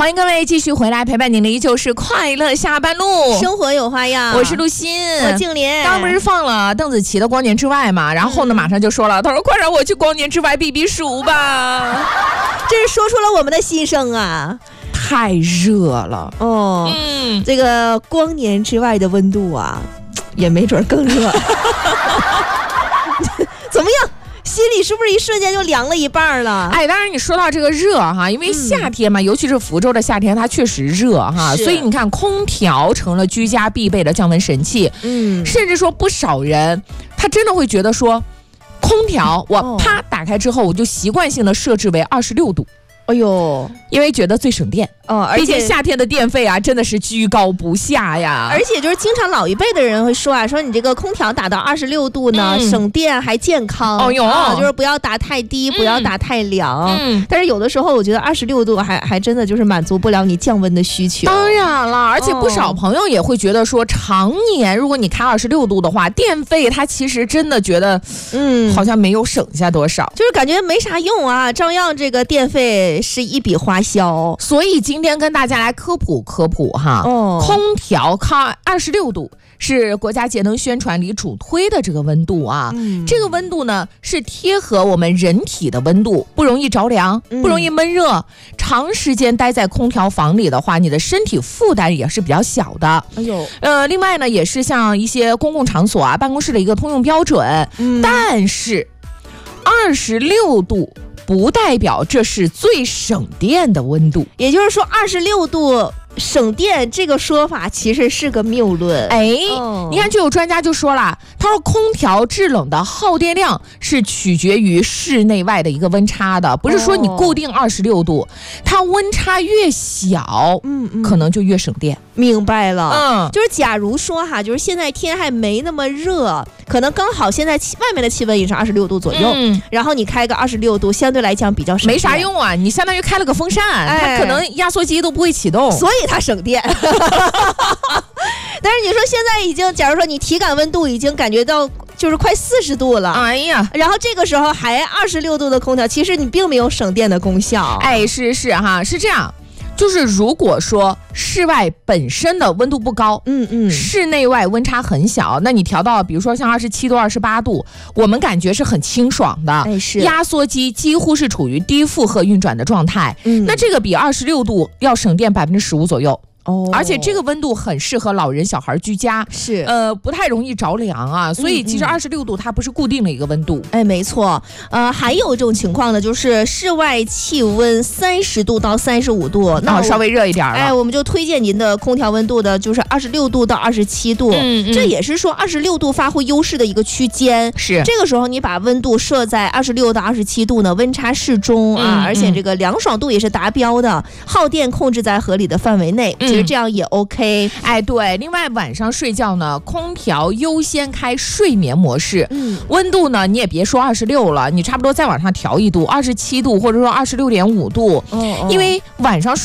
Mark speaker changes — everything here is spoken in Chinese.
Speaker 1: 欢迎各位继续回来陪伴您的依旧是快乐下班路，
Speaker 2: 生活有花样。
Speaker 1: 我是陆欣，
Speaker 2: 我静莲。
Speaker 1: 刚不是放了邓紫棋的《光年之外》嘛，然后呢马上就说了，他说快让我去光年之外避避暑吧。
Speaker 2: 这是说出了我们的心声啊，
Speaker 1: 太热了
Speaker 2: 哦。这个光年之外的温度啊，也没准更热。怎么样？心里是不是一瞬间就凉了一半了？
Speaker 1: 哎，当然你说到这个热哈，因为夏天嘛，尤其是福州的夏天，它确实热哈，所以你看空调成了居家必备的降温神器。甚至说不少人他真的会觉得说，空调我啪打开之后，我就习惯性的设置为26度。
Speaker 2: 哎呦，
Speaker 1: 因为觉得最省电而且夏天的电费啊真的是居高不下呀。
Speaker 2: 而且就是经常老一辈的人会说啊，说你这个空调打到26度呢，省电还健康。就是不要打太低，不要打太凉。但是有的时候我觉得26度还真的就是满足不了你降温的需求。
Speaker 1: 当然了，而且不少朋友也会觉得说，常年如果你开26度的话，电费它其实真的觉得好像没有省下多少，
Speaker 2: 就是感觉没啥用啊，照样这个电费是一笔花销。
Speaker 1: 所以今天跟大家来科普哈。空调开26度是国家节能宣传里主推的这个温度啊。这个温度呢是贴合我们人体的温度，不容易着凉，不容易闷热。长时间待在空调房里的话，你的身体负担也是比较小的。另外呢也是像一些公共场所啊、办公室的一个通用标准。但是26度不代表这是最省电的温度，
Speaker 2: 也就是说26度省电这个说法其实是个谬论。
Speaker 1: 你看就有专家就说了，他说空调制冷的耗电量是取决于室内外的一个温差的，不是说你固定26度，它温差越小可能就越省电。
Speaker 2: 明白了。就是假如说哈，就是现在天还没那么热，可能刚好现在外面的气温也是26度左右，然后你开个26度相对来讲比较省电。
Speaker 1: 没啥用啊，你相当于开了个风扇，它可能压缩机都不会启动，
Speaker 2: 所以它省电。但是你说现在已经，假如说你体感温度已经感觉到就是快40度了，然后这个时候还26度的空调，其实你并没有省电的功效。
Speaker 1: 是哈，是这样。就是如果说室外本身的温度不高，室内外温差很小，那你调到比如说像27度、28度，我们感觉是很清爽的。压缩机几乎是处于低负荷运转的状态。那这个比26度要省电15%左右。而且这个温度很适合老人小孩居家，不太容易着凉啊，所以其实26度它不是固定的一个温度。
Speaker 2: 没错。还有一种情况呢，就是室外气温30度到35度，
Speaker 1: 那稍微热一点了。
Speaker 2: 我们就推荐您的空调温度的就是26度到27度，这也是说26度发挥优势的一个区间。这个时候你把温度设在26到27度呢，温差适中而且这个凉爽度也是达标的，耗电控制在合理的范围内。其实这样也 OK。
Speaker 1: 对。另外晚上睡觉呢，空调优先开睡眠模式。温度呢你也别说26了，你差不多再往上调1度，27度或者说26.5度。因为晚上睡